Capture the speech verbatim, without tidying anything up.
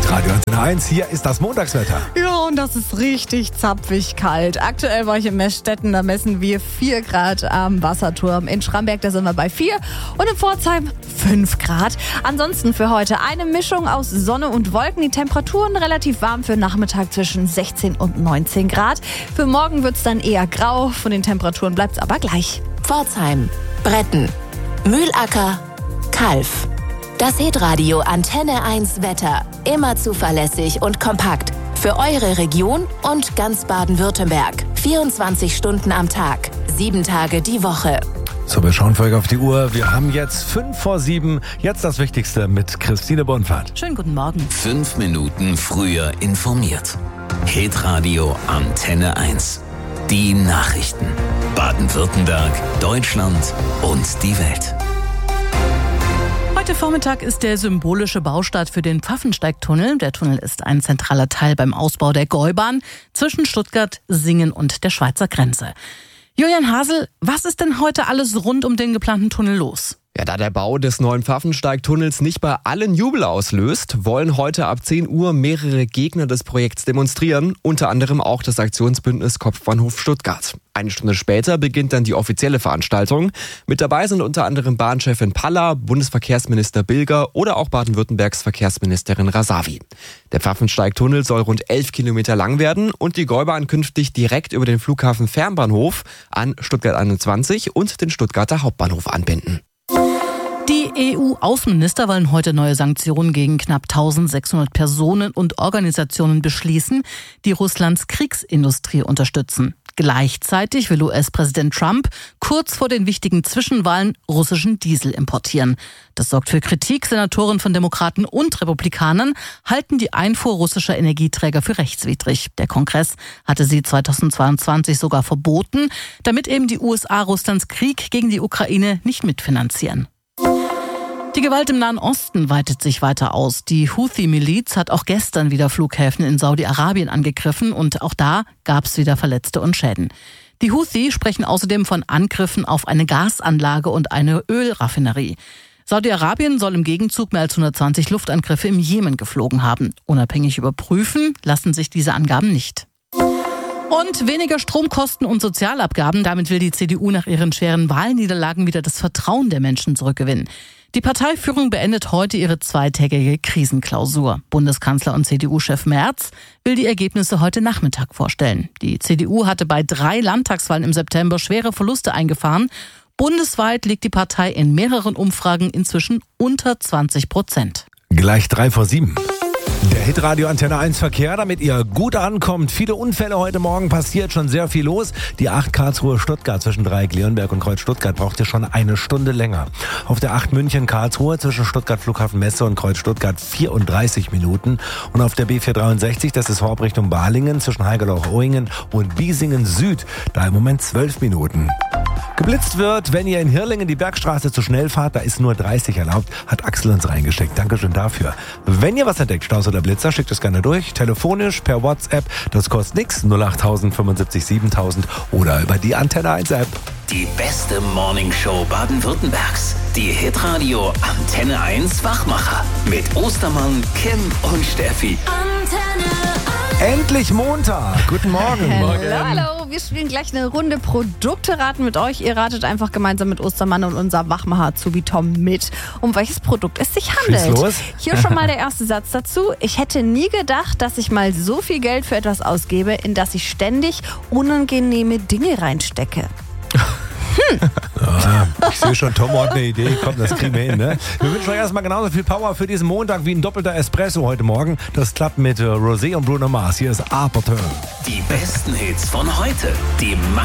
Hitradio Antenne eins, hier ist das Montagswetter. Ja, und das ist richtig zapfig kalt. Aktuell war ich in Meßstetten, da messen wir vier Grad am Wasserturm. In Schramberg, da sind wir bei vier und in Pforzheim fünf Grad. Ansonsten für heute eine Mischung aus Sonne und Wolken. Die Temperaturen relativ warm für Nachmittag zwischen sechzehn und neunzehn Grad. Für morgen wird es dann eher grau, von den Temperaturen bleibt es aber gleich. Pforzheim, Bretten, Mühlacker, Kalf. Das Hitradio Antenne eins Wetter. Immer zuverlässig und kompakt. Für eure Region und ganz Baden-Württemberg. vierundzwanzig Stunden am Tag. Sieben Tage die Woche. So, wir schauen für euch auf die Uhr. Wir haben jetzt fünf vor sieben. Jetzt das Wichtigste mit Christine Bonfahrt. Schönen guten Morgen. Fünf Minuten früher informiert. Hitradio Antenne eins. Die Nachrichten. Baden-Württemberg, Deutschland und die Welt. Heute Vormittag ist der symbolische Baustart für den Pfaffensteigtunnel. Der Tunnel ist ein zentraler Teil beim Ausbau der Gäubahn zwischen Stuttgart, Singen und der Schweizer Grenze. Julian Hasel, was ist denn heute alles rund um den geplanten Tunnel los? Ja, da der Bau des neuen Pfaffensteigtunnels nicht bei allen Jubel auslöst, wollen heute ab zehn Uhr mehrere Gegner des Projekts demonstrieren, unter anderem auch das Aktionsbündnis Kopfbahnhof Stuttgart. Eine Stunde später beginnt dann die offizielle Veranstaltung. Mit dabei sind unter anderem Bahnchefin Palla, Bundesverkehrsminister Bilger oder auch Baden-Württembergs Verkehrsministerin Rasavi. Der Pfaffensteigtunnel soll rund elf Kilometer lang werden und die Gäubahn künftig direkt über den Flughafen Fernbahnhof an Stuttgart einundzwanzig und den Stuttgarter Hauptbahnhof anbinden. Die E U-Außenminister wollen heute neue Sanktionen gegen knapp eintausendsechshundert Personen und Organisationen beschließen, die Russlands Kriegsindustrie unterstützen. Gleichzeitig will U S-Präsident Trump kurz vor den wichtigen Zwischenwahlen russischen Diesel importieren. Das sorgt für Kritik. Senatoren von Demokraten und Republikanern halten die Einfuhr russischer Energieträger für rechtswidrig. Der Kongress hatte sie zweitausendzweiundzwanzig sogar verboten, damit eben die U S A Russlands Krieg gegen die Ukraine nicht mitfinanzieren. Die Gewalt im Nahen Osten weitet sich weiter aus. Die Houthi-Miliz hat auch gestern wieder Flughäfen in Saudi-Arabien angegriffen und auch da gab es wieder Verletzte und Schäden. Die Houthi sprechen außerdem von Angriffen auf eine Gasanlage und eine Ölraffinerie. Saudi-Arabien soll im Gegenzug mehr als hundertzwanzig Luftangriffe im Jemen geflogen haben. Unabhängig überprüfen lassen sich diese Angaben nicht. Und weniger Stromkosten und Sozialabgaben. Damit will die C D U nach ihren schweren Wahlniederlagen wieder das Vertrauen der Menschen zurückgewinnen. Die Parteiführung beendet heute ihre zweitägige Krisenklausur. Bundeskanzler und C D U-Chef Merz will die Ergebnisse heute Nachmittag vorstellen. Die C D U hatte bei drei Landtagswahlen im September schwere Verluste eingefahren. Bundesweit liegt die Partei in mehreren Umfragen inzwischen unter zwanzig Prozent. Gleich drei vor sieben. Der Hitradio Antenne eins Verkehr, damit ihr gut ankommt. Viele Unfälle heute Morgen, passiert schon sehr viel los. Die acht Karlsruhe-Stuttgart zwischen Dreieck-Leonberg und Kreuz-Stuttgart braucht ihr schon eine Stunde länger. Auf der acht München-Karlsruhe zwischen Stuttgart-Flughafen-Messe und Kreuz-Stuttgart vierunddreißig Minuten. Und auf der B vierhundertdreiundsechzig, das ist Horb Richtung Balingen, zwischen Haigerloch-Oingen und Biesingen Süd, da im Moment zwölf Minuten. Geblitzt wird, wenn ihr in Hirlingen die Bergstraße zu schnell fahrt, da ist nur dreißig erlaubt, hat Axel uns reingesteckt. Dankeschön dafür. Wenn ihr was entdeckt, Staus oder Blitzer, schickt es gerne durch. Telefonisch, per WhatsApp, das kostet nichts. null achttausend fünfundsiebzig siebentausend oder über die Antenne eins App. Die beste Morningshow Baden-Württembergs. Die Hitradio Antenne eins Wachmacher. Mit Ostermann, Kim und Steffi. Antenne Endlich Montag. Guten Morgen. Hallo, hallo. Wir spielen gleich eine Runde Produkte raten mit euch. Ihr ratet einfach gemeinsam mit Ostermann und unser Wachmacher Zubi Tom mit, um welches Produkt es sich handelt. Schieß los. Hier schon mal der erste Satz dazu. Ich hätte nie gedacht, dass ich mal so viel Geld für etwas ausgebe, in das ich ständig unangenehme Dinge reinstecke. Hm. Ja, ich sehe schon, Tom hat eine Idee. Komm, das kriegen wir hin, ne? Wir wünschen euch erstmal genauso viel Power für diesen Montag wie ein doppelter Espresso heute Morgen. Das klappt mit Rosé und Bruno Mars. Hier ist Aperteur. Die besten Hits von heute. Die